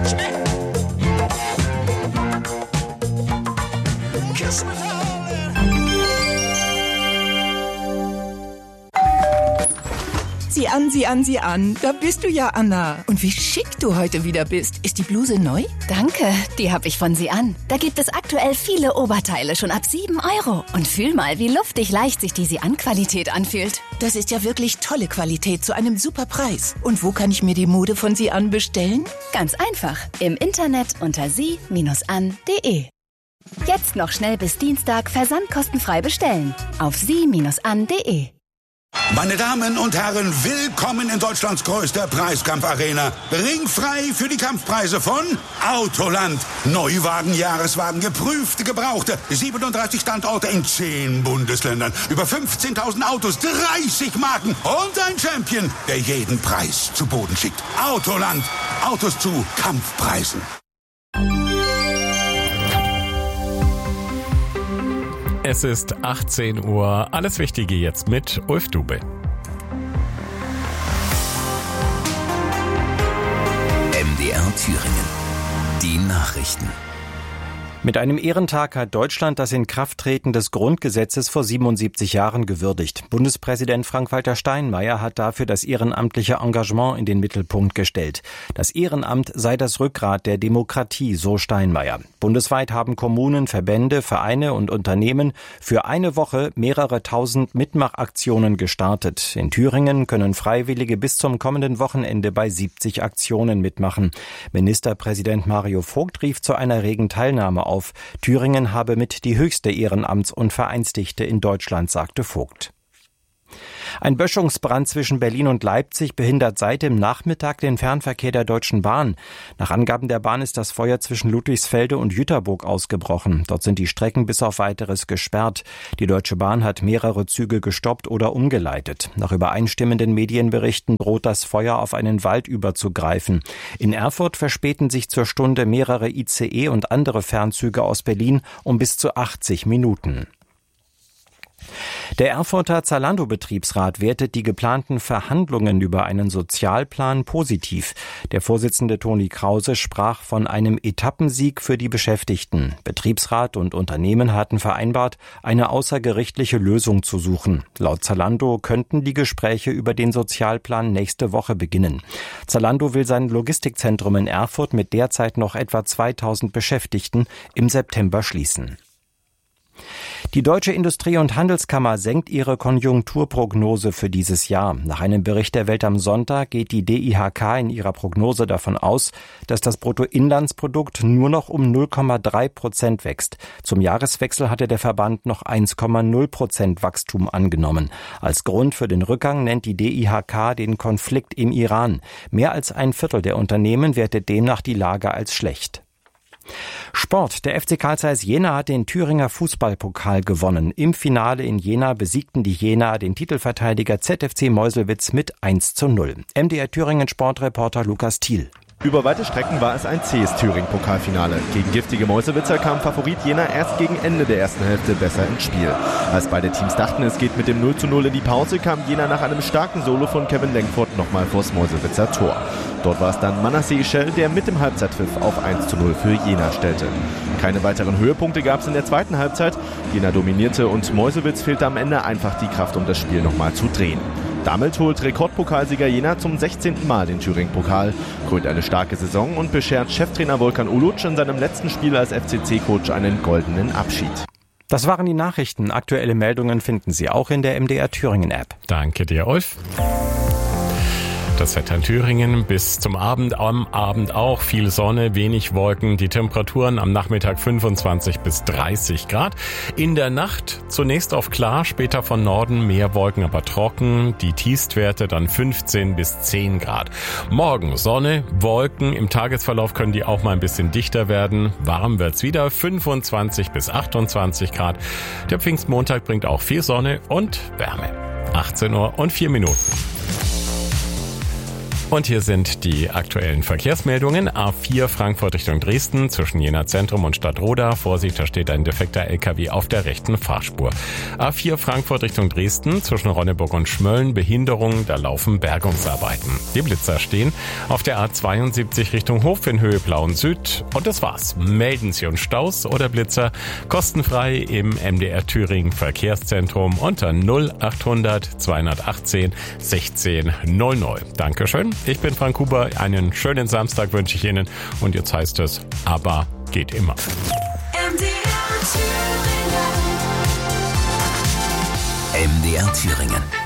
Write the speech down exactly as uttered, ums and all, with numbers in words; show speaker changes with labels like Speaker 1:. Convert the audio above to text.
Speaker 1: touch me. Kiss me, darling.
Speaker 2: Sieh an, sieh an, sieh an. Da bist du ja, Anna. Und wie schick du heute wieder bist. Ist die Bluse neu?
Speaker 3: Danke, die habe ich von Sie an. Da gibt es aktuell viele Oberteile schon ab sieben Euro. Und fühl mal, wie luftig leicht sich die Sie-an-Qualität anfühlt.
Speaker 2: Das ist ja wirklich tolle Qualität zu einem super Preis. Und wo kann ich mir die Mode von Sie an bestellen?
Speaker 3: Ganz einfach. Im Internet unter sie Bindestrich an punkt de. Jetzt noch schnell bis Dienstag versandkostenfrei bestellen. Auf sie Bindestrich an punkt de.
Speaker 4: Meine Damen und Herren, willkommen in Deutschlands größter Preiskampfarena. Ringfrei für die Kampfpreise von Autoland. Neuwagen, Jahreswagen, geprüfte, gebrauchte. siebenunddreißig Standorte in zehn Bundesländern. Über fünfzehntausend Autos, dreißig Marken und ein Champion, der jeden Preis zu Boden schickt. Autoland. Autos zu Kampfpreisen.
Speaker 5: Es ist achtzehn Uhr. Alles Wichtige jetzt mit Ulf Dube.
Speaker 6: M D R Thüringen. Die Nachrichten.
Speaker 7: Mit einem Ehrentag hat Deutschland das Inkrafttreten des Grundgesetzes vor siebenundsiebzig Jahren gewürdigt. Bundespräsident Frank-Walter Steinmeier hat dafür das ehrenamtliche Engagement in den Mittelpunkt gestellt. Das Ehrenamt sei das Rückgrat der Demokratie, so Steinmeier. Bundesweit haben Kommunen, Verbände, Vereine und Unternehmen für eine Woche mehrere tausend Mitmachaktionen gestartet. In Thüringen können Freiwillige bis zum kommenden Wochenende bei siebzig Aktionen mitmachen. Ministerpräsident Mario Vogt rief zu einer regen Teilnahme auf. Thüringen habe mit die höchste Ehrenamts- und Vereinsdichte in Deutschland, sagte Vogt. Ein Böschungsbrand zwischen Berlin und Leipzig behindert seit dem Nachmittag den Fernverkehr der Deutschen Bahn. Nach Angaben der Bahn ist das Feuer zwischen Ludwigsfelde und Jüterburg ausgebrochen. Dort sind die Strecken bis auf Weiteres gesperrt. Die Deutsche Bahn hat mehrere Züge gestoppt oder umgeleitet. Nach übereinstimmenden Medienberichten droht das Feuer auf einen Wald überzugreifen. In Erfurt verspäten sich zur Stunde mehrere I C E und andere Fernzüge aus Berlin um bis zu achtzig Minuten. Der Erfurter Zalando-Betriebsrat wertet die geplanten Verhandlungen über einen Sozialplan positiv. Der Vorsitzende Toni Krause sprach von einem Etappensieg für die Beschäftigten. Betriebsrat und Unternehmen hatten vereinbart, eine außergerichtliche Lösung zu suchen. Laut Zalando könnten die Gespräche über den Sozialplan nächste Woche beginnen. Zalando will sein Logistikzentrum in Erfurt mit derzeit noch etwa zweitausend Beschäftigten im September schließen. Die Deutsche Industrie- und Handelskammer senkt ihre Konjunkturprognose für dieses Jahr. Nach einem Bericht der Welt am Sonntag geht die D I H K in ihrer Prognose davon aus, dass das Bruttoinlandsprodukt nur noch um null Komma drei Prozent wächst. Zum Jahreswechsel hatte der Verband noch eins Komma null Prozent Wachstum angenommen. Als Grund für den Rückgang nennt die D I H K den Konflikt im Iran. Mehr als ein Viertel der Unternehmen wertet demnach die Lage als schlecht. Sport. Der F C Carl Zeiss Jena hat den Thüringer Fußballpokal gewonnen. Im Finale in Jena besiegten die Jenaer den Titelverteidiger Z F C Meuselwitz mit eins zu null. M D R Thüringen Sportreporter Lukas Thiel.
Speaker 8: Über weite Strecken war es ein zähes Thüringen-Pokalfinale. Gegen giftige Mäusewitzer kam Favorit Jena erst gegen Ende der ersten Hälfte besser ins Spiel. Als beide Teams dachten, es geht mit dem null zu null in die Pause, kam Jena nach einem starken Solo von Kevin Lenkford nochmal vors Mäusewitzer Tor. Dort war es dann Manasseh Ischel, der mit dem Halbzeitpfiff auf eins zu null für Jena stellte. Keine weiteren Höhepunkte gab es in der zweiten Halbzeit. Jena dominierte und Mäusewitz fehlte am Ende einfach die Kraft, um das Spiel nochmal zu drehen. Damit holt Rekordpokalsieger Jena zum sechzehnten Mal den Thüringen-Pokal, krönt eine starke Saison und beschert Cheftrainer Volkan Uluc in seinem letzten Spiel als F C C-Coach einen goldenen Abschied.
Speaker 7: Das waren die Nachrichten. Aktuelle Meldungen finden Sie auch in der M D R Thüringen-App.
Speaker 5: Danke dir, Ulf. Das Wetter in Thüringen bis zum Abend, am Abend auch viel Sonne, wenig Wolken, die Temperaturen am Nachmittag fünfundzwanzig bis dreißig Grad. In der Nacht zunächst auf klar, später von Norden mehr Wolken, aber trocken, die Tiefstwerte dann fünfzehn bis zehn Grad. Morgen Sonne, Wolken, im Tagesverlauf können die auch mal ein bisschen dichter werden. Warm wird's wieder, fünfundzwanzig bis achtundzwanzig Grad. Der Pfingstmontag bringt auch viel Sonne und Wärme. achtzehn Uhr und vier Minuten. Und hier sind die aktuellen Verkehrsmeldungen. A vier Frankfurt Richtung Dresden zwischen Jena Zentrum und Stadtroda. Vorsicht, da steht ein defekter L K W auf der rechten Fahrspur. A vier Frankfurt Richtung Dresden zwischen Ronneburg und Schmölln. Behinderung, da laufen Bergungsarbeiten. Die Blitzer stehen auf der A zweiundsiebzig Richtung Hof in Höhe Plauen Süd. Und das war's. Melden Sie uns Staus oder Blitzer kostenfrei im M D R Thüringen Verkehrszentrum unter null achthundert zweihundertachtzehn sechzehn null null. Dankeschön. Ich bin Frank Huber. Einen schönen Samstag wünsche ich Ihnen. Und jetzt heißt es, aber geht immer.
Speaker 6: M D R Thüringen.